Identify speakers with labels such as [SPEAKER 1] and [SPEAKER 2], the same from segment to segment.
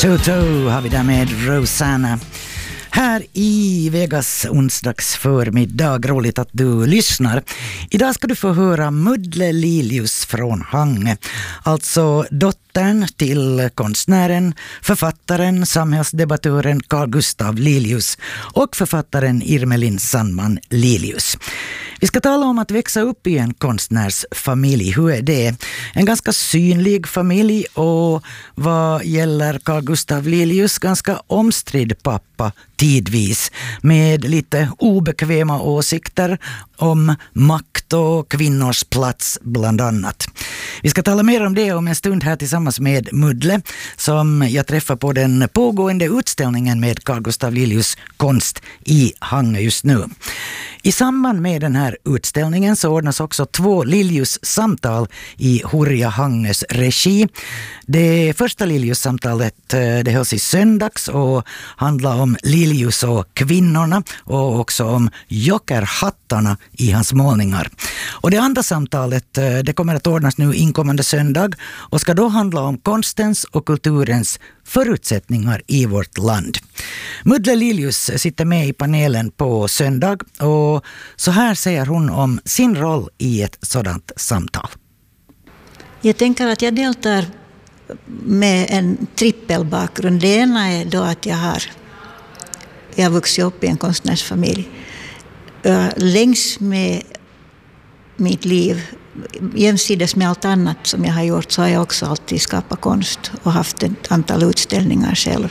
[SPEAKER 1] Toto har vi där med Rosanna. Här i Vegas onsdags förmiddag, roligt att du lyssnar. Idag ska du få höra Muddle Lilius från Hangö, alltså dottern till konstnären, författaren, samhällsdebattören Carl Gustav Lilius och författaren Irmelin Sandman Lilius. Vi ska tala om att växa upp i en konstnärsfamilj. Hur är det? En ganska synlig familj och vad gäller Carl Gustav Lilius ganska omstridd pappa tidvis med lite obekväma åsikter om makt och kvinnors plats bland annat. Vi ska tala mer om det om en stund här tillsammans med Muddle som jag träffar på den pågående utställningen med Carl Gustav Lilius konst i Hangö just nu. I samband med den här utställningen så ordnas också 2 Lilius-samtal i Hurja Hangös regi. Det första Lilius-samtalet det hölls i söndags och handlar om Lilius och kvinnorna och också om jockerhattarna i hans målningar. Och det andra samtalet det kommer att ordnas nu inkommande söndag och ska då handla om konstens och kulturens förutsättningar i vårt land. Muddle Lilius sitter med i panelen på söndag och så här säger hon om sin roll i ett sådant samtal.
[SPEAKER 2] Jag tänker att jag deltar med en trippelbakgrund. Det ena är då att jag har vuxit upp i en konstnärsfamilj. Längs med mitt liv, jämsides med allt annat som jag har gjort, så har jag också alltid skapat konst och haft ett antal utställningar själv.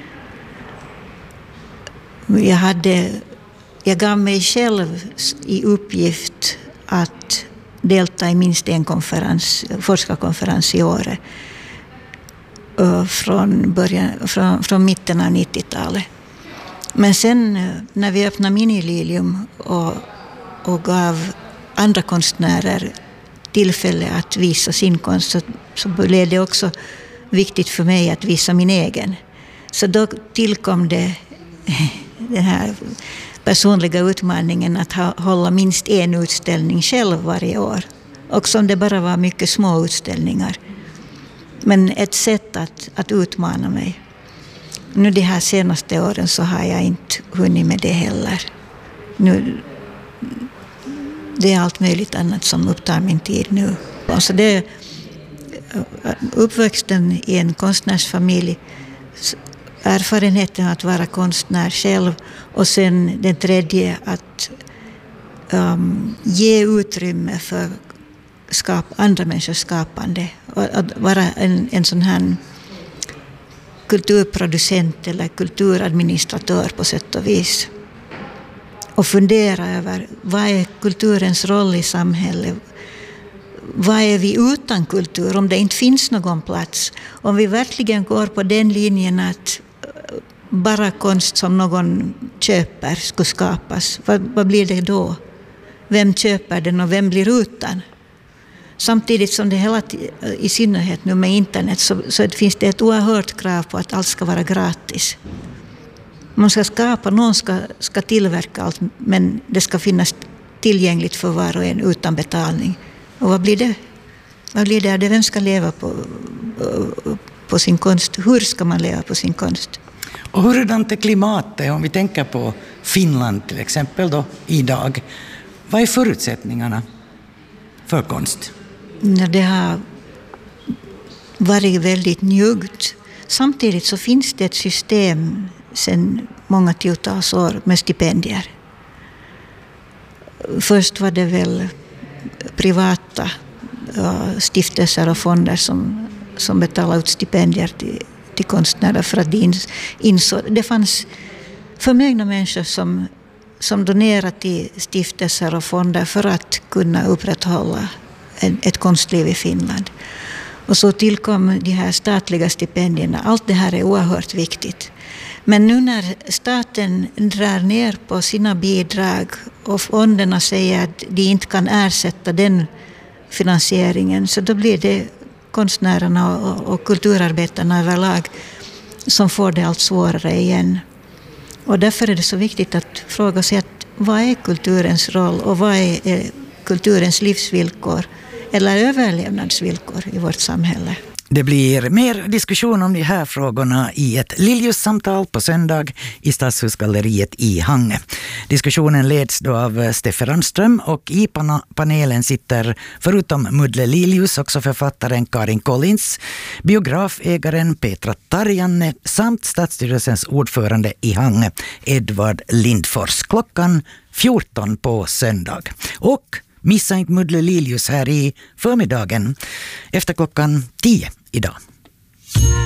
[SPEAKER 2] Jag gav mig själv i uppgift att delta i minst en forskarkonferens i Åre från mitten av 90-talet. Men sen när vi öppnade Minililium och gav andra konstnärer tillfälle att visa sin konst så blev det också viktigt för mig att visa min egen. Så då tillkom det den här personliga utmaningen att hålla minst en utställning själv varje år. Och som det bara var mycket små utställningar. Men ett sätt att utmana mig. Nu de här senaste åren så har jag inte hunnit med det heller. Nu, det är allt möjligt annat som upptar min tid nu. Alltså det är uppväxten i en konstnärsfamilj, erfarenheten att vara konstnär själv och sen den tredje att ge utrymme för andra människors skapande och att vara en sån här kulturproducent eller kulturadministratör på sätt och vis och fundera över vad är kulturens roll i samhället. Vad är vi utan kultur om det inte finns någon plats? Om vi verkligen går på den linjen att bara konst som någon köper skulle skapas, vad blir det då? Vem köper den och vem blir utan? Samtidigt som det hela i synnerhet nu med internet så finns det ett oerhört krav på att allt ska vara gratis. Man ska skapa, någon ska tillverka allt, men det ska finnas tillgängligt för var och en utan betalning. Och vad blir det? Vad blir det? Vem ska leva på sin konst? Hur ska man leva på sin konst?
[SPEAKER 1] Och hurdant är klimatet om vi tänker på Finland till exempel då idag? Vad är förutsättningarna för konst?
[SPEAKER 2] Det har varit väldigt njuggt. Samtidigt så finns det ett system sedan många tiotals år med stipendier. Först var det väl privata stiftelser och fonder som betalade ut stipendier till konstnärer för att det fanns förmögna människor som donerade till stiftelser och fonder för att kunna upprätthålla ett konstliv i Finland. Och så tillkom de här statliga stipendierna. Allt det här är oerhört viktigt. Men nu när staten drar ner på sina bidrag och fonderna säger att de inte kan ersätta den finansieringen, så då blir det konstnärerna och kulturarbetarna överlag som får det allt svårare igen. Och därför är det så viktigt att fråga sig att vad är kulturens roll och vad är kulturens livsvillkor eller överlevnadsvillkor i vårt samhälle?
[SPEAKER 1] Det blir mer diskussion om de här frågorna i ett Liljus-samtal på söndag i Stadshusgalleriet i Hangö. Diskussionen leds då av Steffe Randström och i panelen sitter förutom Mudle Liljus också författaren Karin Collins, biografägaren Petra Tarjanne samt Stadsstyrelsens ordförande i Hangö Edvard Lindfors klockan 14 på söndag. Och missa inte Mudle Liljus här i förmiddagen efter klockan 10 idag.